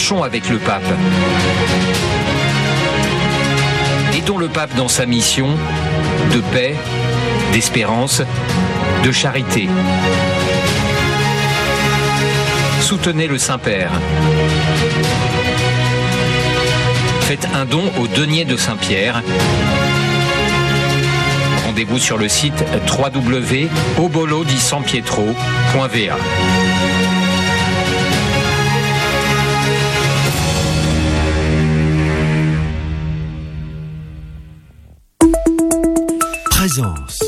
marchons avec le pape. Aidons le pape dans sa mission de paix, d'espérance, de charité. Soutenez le Saint-Père. Faites un don au denier de Saint-Pierre. Rendez-vous sur le site www.obolodisanpietro.va. Présence.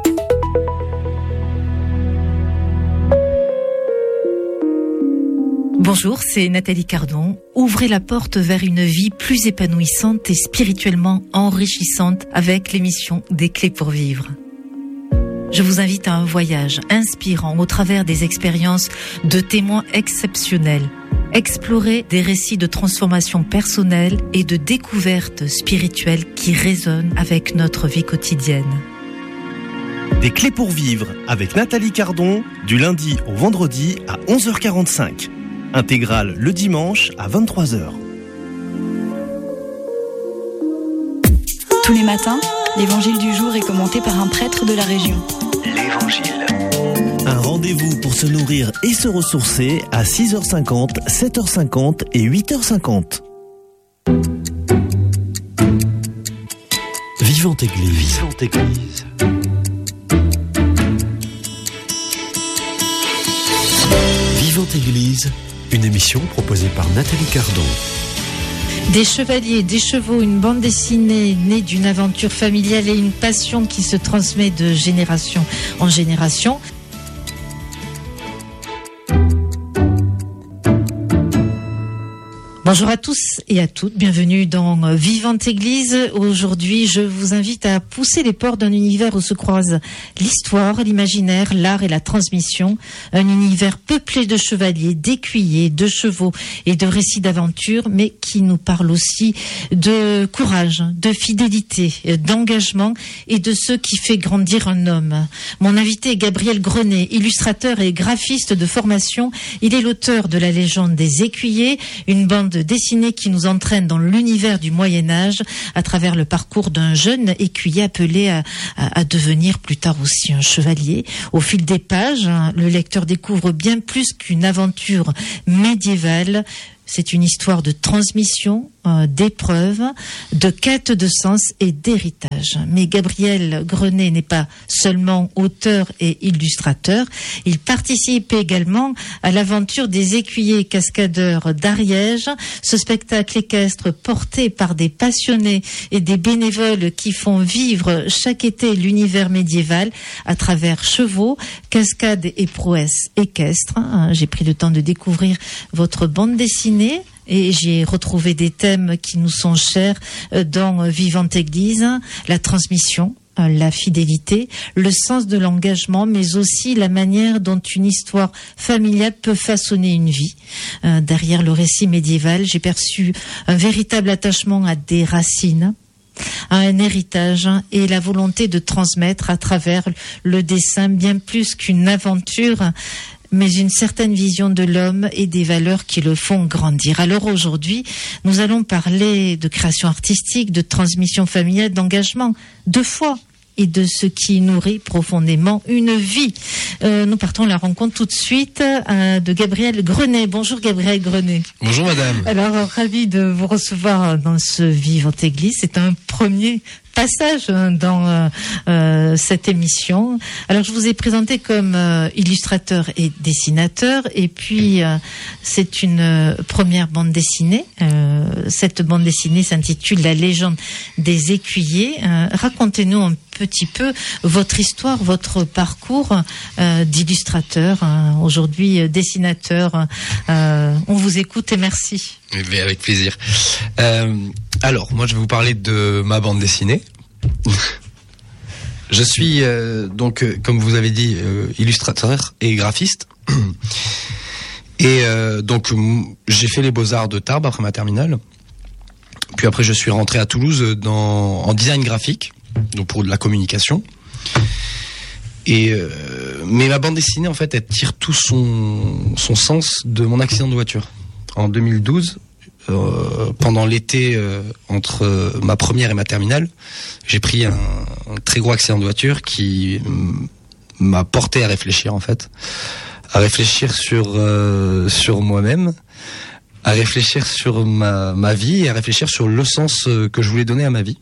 Bonjour, c'est Nathalie Cardon. Ouvrez la porte vers une vie plus épanouissante et spirituellement enrichissante avec l'émission Des Clés pour Vivre. Je vous invite à un voyage inspirant au travers des expériences de témoins exceptionnels. Explorer des récits de transformation personnelle et de découverte spirituelle qui résonnent avec notre vie quotidienne. Des Clés pour Vivre avec Nathalie Cardon, du lundi au vendredi à 11h45. Intégrale le dimanche à 23h. Tous les matins, l'évangile du jour est commenté par un prêtre de la région. L'évangile. Un rendez-vous pour se nourrir et se ressourcer à 6h50, 7h50 et 8h50. Vivante Église. Vivante Église. Vivante Église, une émission proposée par Nathalie Cardon. Des chevaliers, des chevaux, une bande dessinée née d'une aventure familiale et une passion qui se transmet de génération en génération. Bonjour à tous et à toutes, bienvenue dans Vivante Église. Aujourd'hui, je vous invite à pousser les portes d'un univers où se croisent l'histoire, l'imaginaire, l'art et la transmission. Un univers peuplé de chevaliers, d'écuyers, de chevaux et de récits d'aventure, mais qui nous parle aussi de courage, de fidélité, d'engagement et de ce qui fait grandir un homme. Mon invité est Gabriel Grenet, illustrateur et graphiste de formation. Il est l'auteur de La Légende des Écuyers, une bande dessinée qui nous entraîne dans l'univers du Moyen-Âge à travers le parcours d'un jeune écuyer appelé à devenir plus tard aussi un chevalier. Au fil des pages, le lecteur découvre bien plus qu'une aventure médiévale. C'est une histoire de transmission, d'épreuves, de quête de sens et d'héritage. Mais Gabriel Grenet n'est pas seulement auteur et illustrateur. Il participe également à l'aventure des écuyers cascadeurs d'Ariège, ce spectacle équestre porté par des passionnés et des bénévoles qui font vivre chaque été l'univers médiéval à travers chevaux, cascades et prouesses équestres. J'ai pris le temps de découvrir votre bande dessinée et j'ai retrouvé des thèmes qui nous sont chers dans Vivante Église, la transmission, la fidélité, le sens de l'engagement, mais aussi la manière dont une histoire familiale peut façonner une vie. Derrière le récit médiéval, j'ai perçu un véritable attachement à des racines, à un héritage et la volonté de transmettre à travers le dessin bien plus qu'une aventure, mais une certaine vision de l'homme et des valeurs qui le font grandir. Alors aujourd'hui, nous allons parler de création artistique, de transmission familiale, d'engagement, de foi et de ce qui nourrit profondément une vie. Nous partons à la rencontre tout de suite de Gabriel Grenet. Bonjour Gabriel Grenet. Bonjour madame. Alors, ravi de vous recevoir dans ce Vivante Église. C'est un premier passage dans cette émission. Alors je vous ai présenté comme illustrateur et dessinateur, et puis c'est une première bande dessinée. Cette bande dessinée s'intitule La Légende des Écuyers. Racontez-nous un petit peu votre histoire, votre parcours d'illustrateur, aujourd'hui dessinateur. On vous écoute et merci. Mais avec plaisir. Alors, moi, je vais vous parler de ma bande dessinée. Je suis donc, comme vous avez dit, illustrateur et graphiste. Et donc, j'ai fait les Beaux-Arts de Tarbes après ma terminale. Puis après, je suis rentré à Toulouse en design graphique, donc pour de la communication. Et mais ma bande dessinée, en fait, elle tire tout son sens de mon accident de voiture. En 2012, pendant l'été entre ma première et ma terminale, j'ai pris un très gros accident de voiture qui m'a porté à réfléchir en fait, à réfléchir sur moi-même, à réfléchir sur ma vie et à réfléchir sur le sens que je voulais donner à ma vie.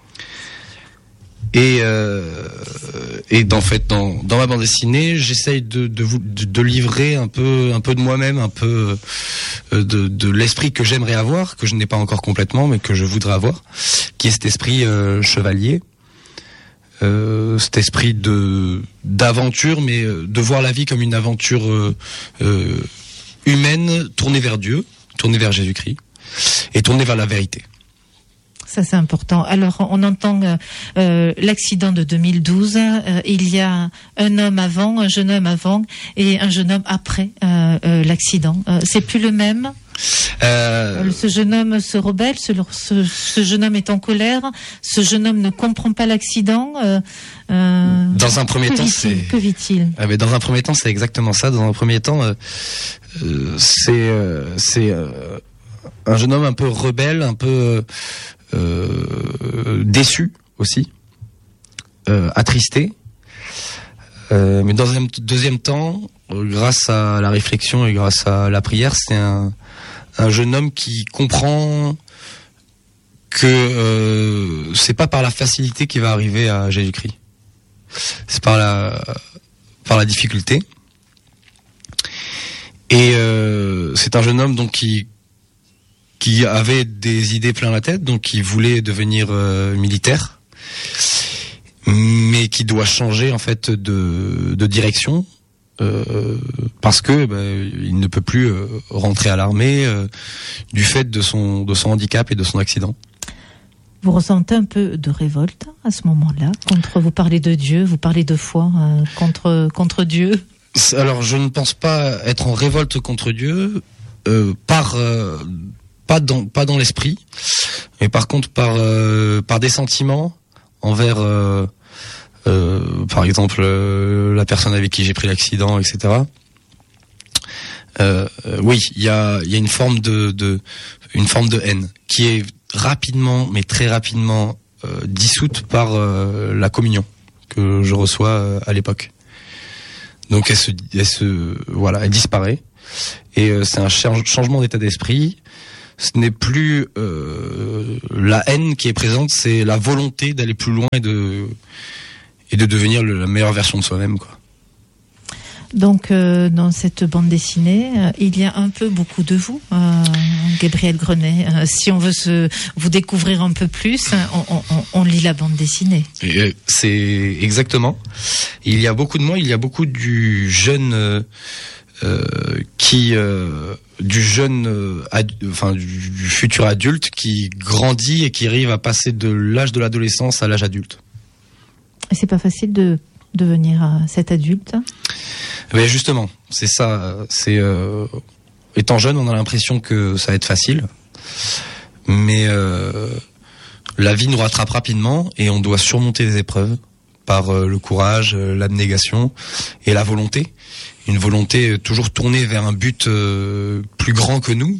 Et dans ma bande dessinée, j'essaye de livrer un peu de moi-même, un peu de l'esprit que j'aimerais avoir, que je n'ai pas encore complètement, mais que je voudrais avoir, qui est cet esprit chevalier, cet esprit d'aventure, mais de voir la vie comme une aventure humaine, tournée vers Dieu, tournée vers Jésus-Christ, et tournée vers la vérité. Ça, c'est important. Alors, on entend l'accident de 2012. Il y a un homme avant, un jeune homme avant et un jeune homme après l'accident. C'est plus le même. Ce jeune homme se rebelle, ce jeune homme est en colère, ce jeune homme ne comprend pas l'accident. Dans un premier temps, que vit-il? Mais dans un premier temps, c'est exactement ça. Dans un premier temps, c'est un jeune homme un peu rebelle, un peu déçu aussi, attristé. Mais dans un deuxième temps, grâce à la réflexion et grâce à la prière, c'est un jeune homme qui comprend que c'est pas par la facilité qu'il va arriver à Jésus-Christ. C'est par la difficulté. Et c'est un jeune homme donc qui avait des idées plein la tête, donc qui voulait devenir militaire, mais qui doit changer en fait de direction parce que il ne peut plus rentrer à l'armée du fait de son handicap et de son accident. Vous ressentez un peu de révolte à ce moment-là vous parlez de Dieu, vous parlez de foi contre Dieu. Alors je ne pense pas être en révolte contre Dieu pas dans l'esprit, mais par contre par des sentiments envers par exemple la personne avec qui j'ai pris l'accident, etc. Oui, il y a une forme de haine qui est rapidement, mais très rapidement dissoute par la communion que je reçois à l'époque. Donc elle disparaît et c'est un changement d'état d'esprit. Ce n'est plus la haine qui est présente, c'est la volonté d'aller plus loin et de devenir la meilleure version de soi-même, quoi. Donc, dans cette bande dessinée, il y a beaucoup de vous, Gabriel Grenet. Si on veut vous découvrir un peu plus, on lit la bande dessinée. C'est exactement. Il y a beaucoup de moi, il y a beaucoup du jeune du futur adulte qui grandit et qui arrive à passer de l'âge de l'adolescence à l'âge adulte. Et c'est pas facile de devenir cet adulte? Mais justement, c'est ça. Étant jeune, on a l'impression que ça va être facile, mais la vie nous rattrape rapidement et on doit surmonter les épreuves par le courage, l'abnégation et la volonté. Une volonté toujours tournée vers un but plus grand que nous.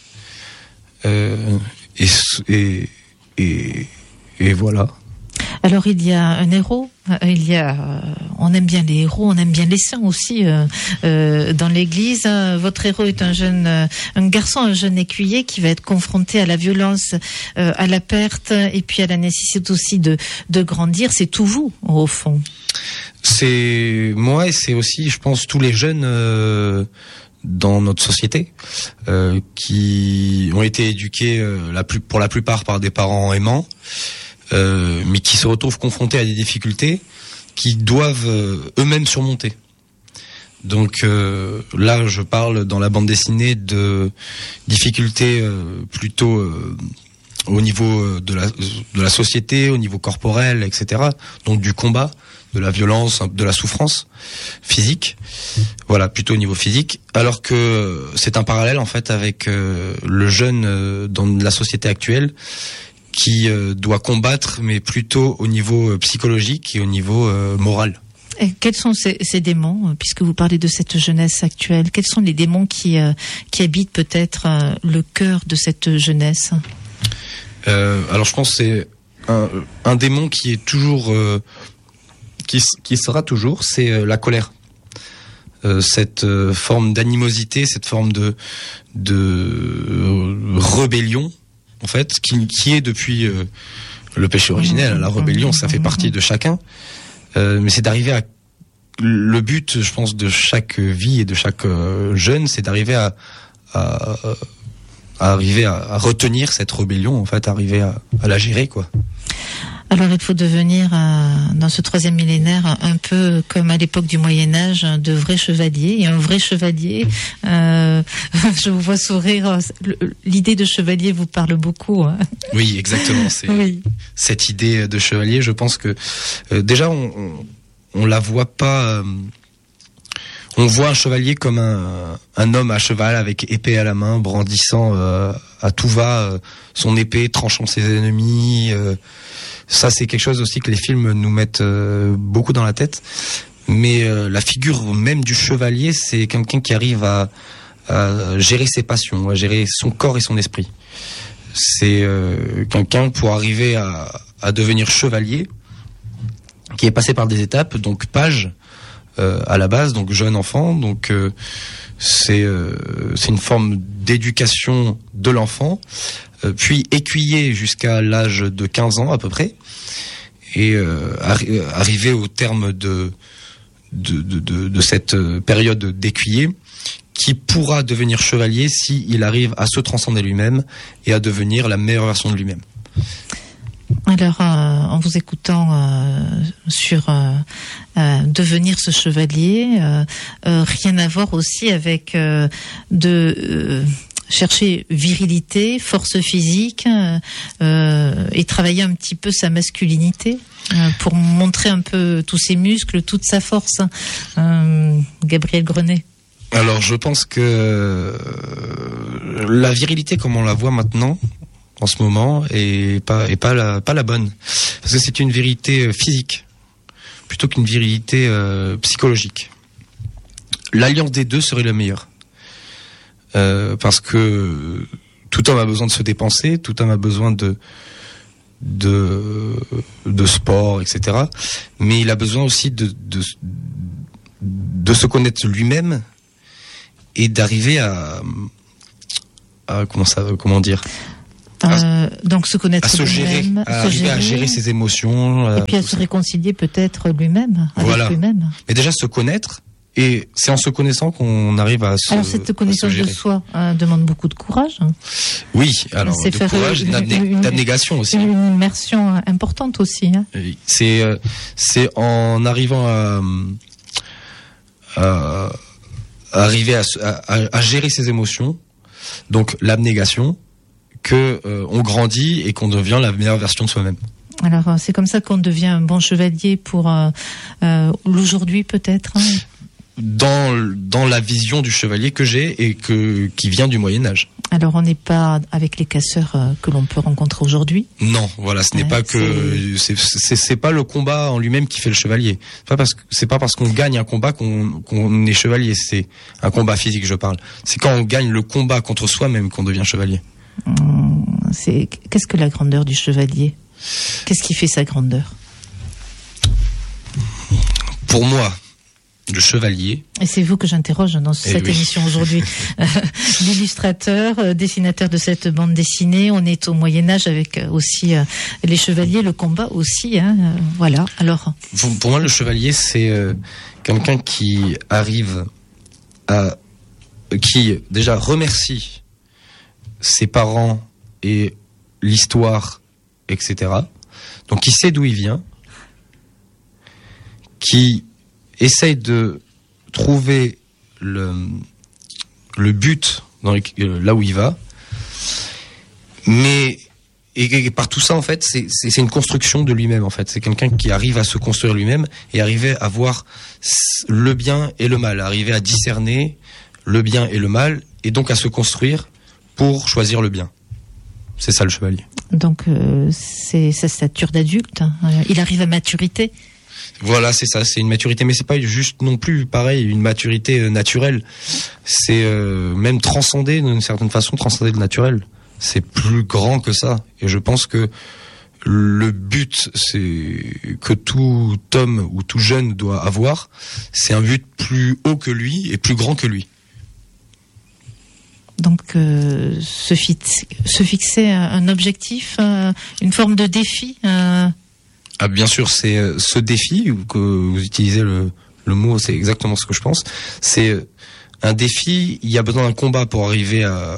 Et voilà. Alors il y a un héros, on aime bien les héros, on aime bien les saints aussi dans l'Église. Votre héros est un jeune écuyer qui va être confronté à la violence, à la perte et puis à la nécessité aussi de grandir. C'est tout vous au fond. C'est moi et c'est aussi, je pense, tous les jeunes dans notre société qui ont été éduqués pour la plupart par des parents aimants. Mais qui se retrouvent confrontés à des difficultés qui doivent eux-mêmes surmonter. Donc là, je parle dans la bande dessinée de difficultés plutôt au niveau de la société, au niveau corporel, etc. Donc du combat, de la violence, de la souffrance physique. Voilà, plutôt au niveau physique. Alors que c'est un parallèle en fait avec le jeune dans la société actuelle qui doit combattre, mais plutôt au niveau psychologique et au niveau moral. Et quels sont ces démons, puisque vous parlez de cette jeunesse actuelle? Quels sont les démons qui habitent peut-être le cœur de cette jeunesse? Alors je pense que c'est un démon qui est toujours, qui sera toujours, c'est la colère. Cette forme d'animosité, cette forme de rébellion, en fait, qui est depuis le péché originel. La rébellion, ça fait partie de chacun. Mais c'est d'arriver à... Le but, je pense, de chaque vie et de chaque jeune, c'est d'arriver à retenir cette rébellion, en fait, arriver à la gérer, quoi. Alors il faut devenir, dans ce 3e millénaire, un peu comme à l'époque du Moyen-Âge, de vrais chevaliers. Et un vrai chevalier, je vous vois sourire, l'idée de chevalier vous parle beaucoup. Hein. Oui, exactement. C'est cette idée de chevalier, je pense que déjà on la voit pas... on voit un chevalier comme un homme à cheval avec épée à la main, brandissant à tout va son épée, tranchant ses ennemis... Ça, c'est quelque chose aussi que les films nous mettent beaucoup dans la tête. Mais la figure même du chevalier, c'est quelqu'un qui arrive à gérer ses passions, à gérer son corps et son esprit. C'est quelqu'un pour arriver à devenir chevalier, qui est passé par des étapes, donc page à la base, donc jeune enfant. Donc c'est une forme d'éducation de l'enfant. Puis écuyer jusqu'à l'âge de 15 ans à peu près, et arriver au terme de cette période d'écuyer, qui pourra devenir chevalier si il arrive à se transcender lui-même et à devenir la meilleure version de lui-même. Alors, en vous écoutant sur devenir ce chevalier, rien à voir aussi avec chercher virilité, force physique et travailler un petit peu sa masculinité pour montrer un peu tous ses muscles, toute sa force. Gabriel Grenet. Alors je pense que la virilité comme on la voit maintenant, en ce moment, est pas la bonne. Parce que c'est une virilité physique plutôt qu'une virilité psychologique. L'alliance des deux serait la meilleure. Parce que tout homme a besoin de se dépenser, tout homme a besoin de sport, etc. Mais il a besoin aussi de se connaître lui-même et d'arriver à comment dire, donc se connaître, à se gérer, à gérer ses émotions, et puis à se réconcilier peut-être lui-même avec lui-même. Mais déjà se connaître. Et c'est en se connaissant qu'on arrive à se... Alors cette connaissance de soi demande beaucoup de courage. Oui, alors de courage et d'abnégation aussi. Une immersion importante aussi. Hein. C'est en arrivant à arriver à gérer ses émotions, donc l'abnégation, que on grandit et qu'on devient la meilleure version de soi-même. Alors c'est comme ça qu'on devient un bon chevalier pour l'aujourd'hui peut-être. Hein. Dans la vision du chevalier que j'ai et qui vient du Moyen-Âge. Alors on n'est pas avec les casseurs que l'on peut rencontrer aujourd'hui. Non, voilà, ce n'est pas que c'est pas le combat en lui-même qui fait le chevalier. C'est pas parce qu'on gagne un combat qu'on est chevalier, c'est un combat physique, je parle. C'est quand on gagne le combat contre soi-même qu'on devient chevalier. Qu'est-ce que la grandeur du chevalier? Qu'est-ce qui fait sa grandeur? Pour moi, le chevalier. Et c'est vous que j'interroge dans cette émission aujourd'hui. L'illustrateur, dessinateur de cette bande dessinée. On est au Moyen-Âge avec aussi les chevaliers, le combat aussi. Hein, voilà. Alors. Pour moi, le chevalier, c'est quelqu'un qui arrive qui déjà remercie ses parents et l'histoire, etc. Donc, qui sait d'où il vient, qui essaye de trouver le but là où il va, mais et par tout ça en fait c'est une construction de lui-même en fait. C'est quelqu'un qui arrive à se construire lui-même et arriver à voir le bien et le mal, arriver à discerner le bien et le mal et donc à se construire pour choisir le bien. C'est ça le chevalier. Donc c'est sa stature d'adulte. Il arrive à maturité. Voilà, c'est ça, c'est une maturité, mais c'est pas juste non plus pareil une maturité naturelle. C'est même transcender d'une certaine façon, transcender le naturel. C'est plus grand que ça, et je pense que le but, c'est que tout homme ou tout jeune doit avoir, c'est un but plus haut que lui et plus grand que lui. Donc se fixer un objectif, une forme de défi. Ah, bien sûr, c'est ce défi que vous utilisez le mot, c'est exactement ce que je pense. C'est un défi. Il y a besoin d'un combat pour arriver à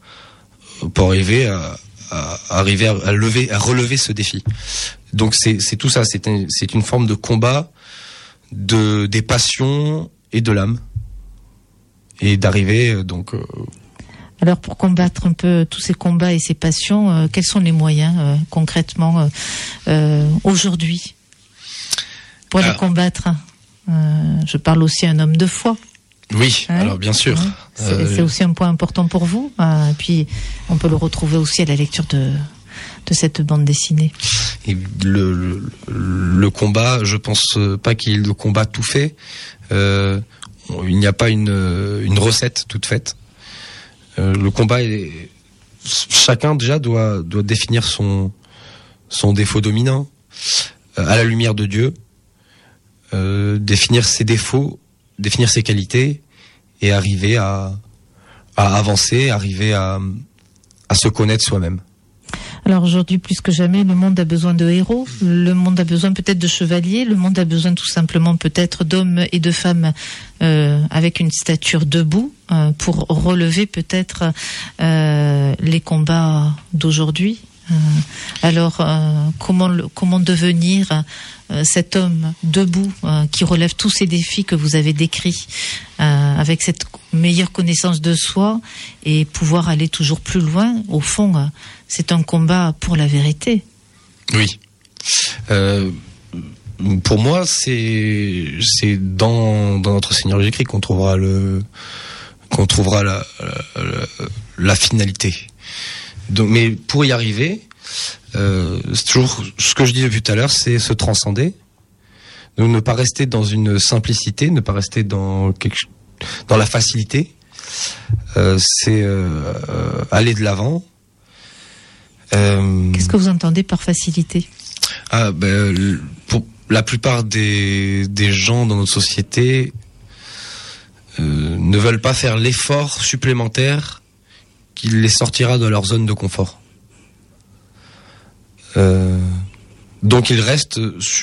relever ce défi. Donc c'est tout ça. C'est une forme de combat des passions et de l'âme, et d'arriver donc. Alors pour combattre un peu tous ces combats et ces passions, quels sont les moyens concrètement aujourd'hui pour les combattre? Je parle aussi à un homme de foi. Oui, alors bien sûr. C'est aussi un point important pour vous. Et puis on peut le retrouver aussi à la lecture de cette bande dessinée. Et le combat, je pense pas qu'il y ait le combat tout fait. Il n'y a pas une recette toute faite. Le combat chacun déjà doit définir son défaut dominant à la lumière de Dieu, définir ses défauts, définir ses qualités, et arriver à avancer, arriver à se connaître soi-même. Alors aujourd'hui, plus que jamais, le monde a besoin de héros, le monde a besoin peut-être de chevaliers, le monde a besoin tout simplement peut-être d'hommes et de femmes avec une stature debout pour relever peut-être les combats d'aujourd'hui. Alors comment devenir cet homme debout qui relève tous ces défis que vous avez décrits avec cette meilleure connaissance de soi et pouvoir aller toujours plus loin? Au fond, c'est un combat pour la vérité. Oui. Pour moi, c'est dans notre Seigneur Jésus-Christ qu'on trouvera la finalité. Donc, mais pour y arriver, c'est toujours ce que je dis depuis tout à l'heure, c'est se transcender. Donc ne pas rester dans une simplicité, ne pas rester dans la facilité. C'est aller de l'avant. Qu'est-ce que vous entendez par facilité? Pour la plupart des gens dans notre société ne veulent pas faire l'effort supplémentaire qui les sortira de leur zone de confort. Donc ils restent